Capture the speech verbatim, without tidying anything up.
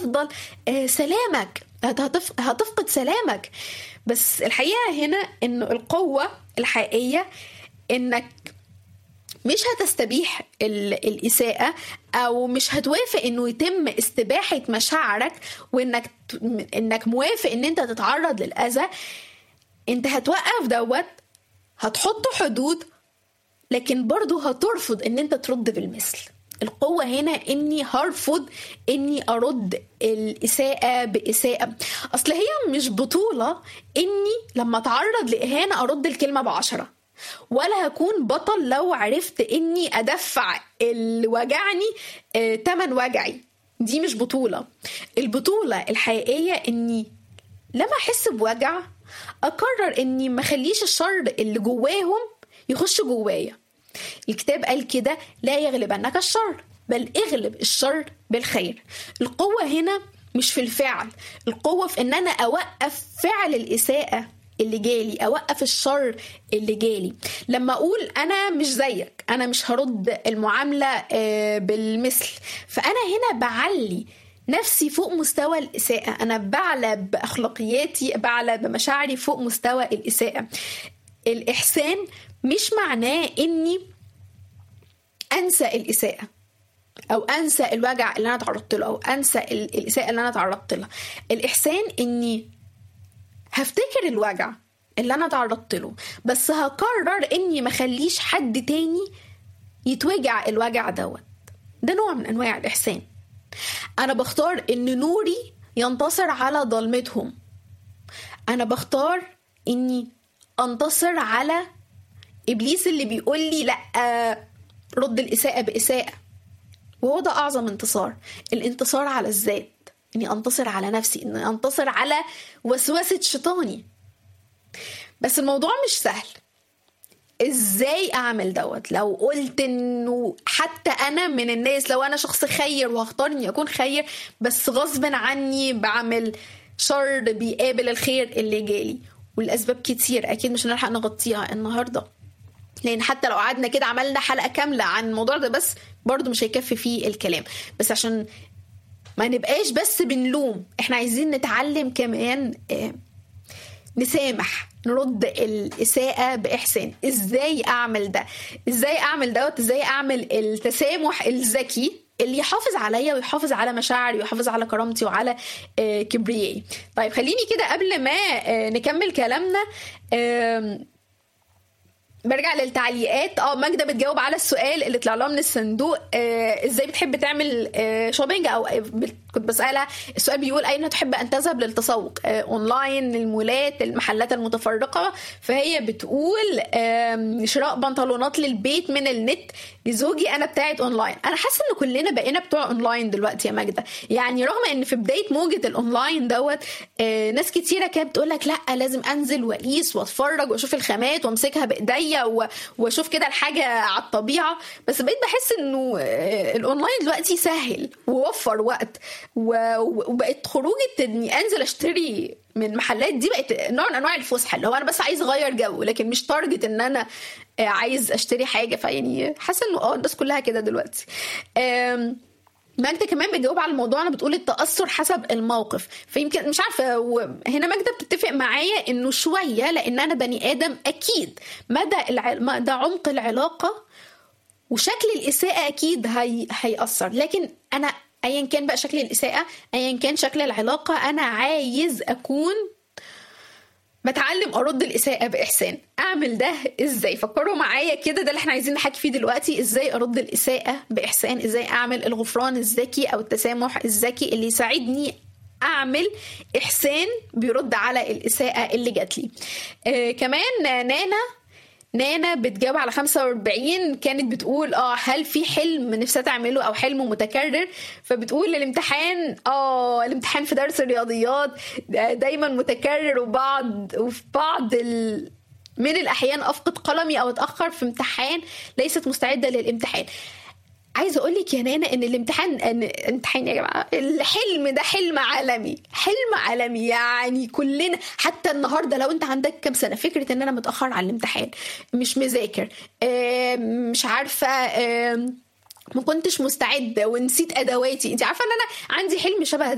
هتفضل آه سلامك، هتف... هتفقد سلامك. بس الحقيقة هنا إنه القوة الحقيقية إنك مش هتستبيح الإساءة أو مش هتوافق إنه يتم استباحة مشاعرك وإنك إنك موافق إن أنت تتعرض للأذى. أنت هتوقف دوت، هتحط حدود، لكن برضو هترفض إن أنت ترد بالمثل. القوة هنا إني هرفض إني أرد الإساءة بإساءة. أصل هي مش بطولة إني لما أتعرض لإهانة أرد الكلمة بعشرة، ولا هكون بطل لو عرفت إني أدفع اللي وجعني آه تمن وجعي. دي مش بطولة. البطولة الحقيقية إني لما أحس بوجع أقرر إني ما خليش الشر اللي جواهم يخش جوايا. الكتاب قال كده: لا يغلبنك الشر بل اغلب الشر بالخير. القوة هنا مش في الفعل، القوة في إن أنا أوقف فعل الإساءة اللي جالي، أوقف الشر اللي جالي. لما أقول أنا مش زيك، أنا مش هرد المعاملة بالمثل، فأنا هنا بعلي نفسي فوق مستوى الإساءة. أنا بعلى بأخلاقياتي، بعلى بمشاعري فوق مستوى الإساءة. الإحسان مش معناه إني أنسى الإساءة أو أنسى الوجع اللي أنا تعرضت له أو أنسى الإساءة اللي أنا تعرضت لها. الإحسان إني هفتكر الوجع اللي أنا تعرضت له، بس هقرر إني ما خليش حد تاني يتوجع الوجع دوت. ده نوع من أنواع الإحسان. أنا بختار إن نوري ينتصر على ظلمتهم. أنا بختار إني أنتصر على إبليس اللي بيقول لي لأ رد الإساءة بإساءة. وهو ده أعظم انتصار، الانتصار على الذات، إني أنتصر على نفسي، إني أنتصر على وسوسة شيطاني. بس الموضوع مش سهل. إزاي أعمل دوت؟ لو قلت إنه حتى أنا من الناس، لو أنا شخص خير وهختار إني أكون خير، بس غصب عني بعمل شر بيقابل الخير اللي جالي، والأسباب كتير أكيد مش هنلحق نغطيها النهاردة، لأن حتى لو قعدنا كده عملنا حلقة كاملة عن الموضوع ده بس برضو مش هيكفي فيه الكلام. بس عشان ما نبقاش بس بنلوم، احنا عايزين نتعلم كمان اه نسامح، نرد الإساءة بإحسان. ازاي أعمل ده؟ ازاي أعمل دوت؟ ازاي أعمل التسامح الذكي اللي يحافظ عليا ويحافظ على مشاعري ويحافظ على كرامتي وعلى اه كبريائي؟ طيب خليني كده قبل ما اه نكمل كلامنا اه برجع للتعليقات. اه ماجدة بتجاوب على السؤال اللي طلع لها من الصندوق: آه ازاي بتحب تعمل آه شوبينج، او كنت بسألها السؤال بيقول اين تحب ان تذهب للتسوق، آه اونلاين، المولات، المحلات المتفرقة. فهي بتقول آه شراء بنطلونات للبيت من النت لزوجي، انا بتاعت اونلاين. انا حاسه ان كلنا بقينا بتوع اونلاين دلوقتي يا ماجدة. يعني رغم ان في بدايه موجه الاونلاين دوت آه ناس كتيره كانت بتقول لك لا لازم انزل واقيس واتفرج واشوف الخامات وامسكها بايديا واشوف كده الحاجه على الطبيعه، بس بقيت بحس انه آه الاونلاين دلوقتي سهل ووفر وقت، وبقت خروجه اني انزل اشتري من محلات دي بقت نوع من انواع الفسحه، اللي هو انا بس عايز اغير جو، لكن مش تارجت ان انا عايز اشتري حاجه. فيعني حاسه انه اه الناس كلها كده دلوقتي. ماجدة كمان بتجاوب على الموضوع، انا بتقول التأثر حسب الموقف. فيمكن مش عارفه هنا ماجدة بتتفق معايا انه شويه، لان انا بني ادم اكيد مدى الع... مدى عمق العلاقه وشكل الاساءه اكيد هي... هيأثر، لكن انا ايا كان بقى شكل الاساءه، ايا كان شكل العلاقه، انا عايز اكون بتعلم ارد الاساءه باحسان. اعمل ده ازاي؟ فكروا معايا كده، ده اللي احنا عايزين نحكي فيه دلوقتي. ازاي ارد الاساءه باحسان؟ ازاي اعمل الغفران الذكي او التسامح الذكي اللي يساعدني اعمل احسان بيرد على الاساءه اللي جات لي. آه كمان نانا نانا بتجاوب على خمسة وأربعين، كانت بتقول اه هل في حلم نفسها تعمله او حلم متكرر؟ فبتقول الامتحان اه الامتحان في درس الرياضيات دايما متكرر، وبعض وفي بعض ال... من الاحيان افقد قلمي او اتاخر في امتحان، ليست مستعده للامتحان. عايزه اقول لك يا نانا ان الامتحان ان امتحان يا جماعه، الحلم ده حلم عالمي، حلم عالمي. يعني كلنا، حتى النهارده لو انت عندك كام سنه، فكره ان انا متاخر على الامتحان، مش مذاكر، مش عارفه، ما كنتش مستعده ونسيت ادواتي. انت عارفه ان انا عندي حلم شبه